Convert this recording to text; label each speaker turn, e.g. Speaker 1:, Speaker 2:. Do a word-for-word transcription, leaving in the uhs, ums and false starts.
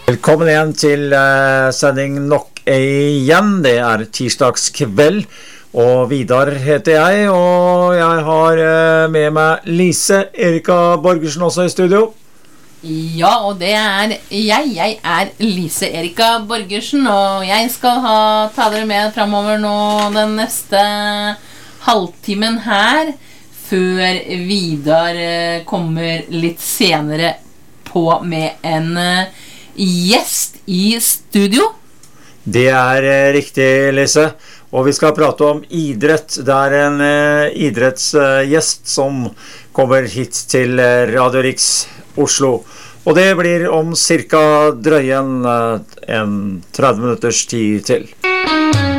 Speaker 1: Velkommen igjen til uh, sending nok igjen. Det er tirsdagskveld, og Vidar heter jeg, og jeg har uh, med meg Lise Erika Borgersen også i studio.
Speaker 2: Ja, og det er jeg. Jeg er Lise Erika Borgersen, og jeg skal ha, ta dere med fremover nå den neste halvtimen her, før Vidar uh, kommer litt senere på med en uh, gjest i studio.
Speaker 1: Det er uh, riktig, Lise. Og vi skal prate om idrett. Det er en uh, idrettsgjest uh, som kommer hit til uh, Radio Riks Oslo. Og det blir om cirka drøyen uh, en tretti minutters tid til.